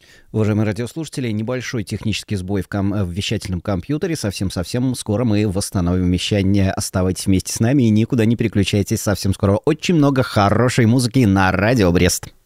Уважаемые радиослушатели, небольшой технический сбой в вещательном компьютере. Совсем-совсем скоро мы восстановим вещание. Оставайтесь вместе с нами и никуда не переключайтесь. Совсем скоро очень много хорошей музыки на Радио Брест.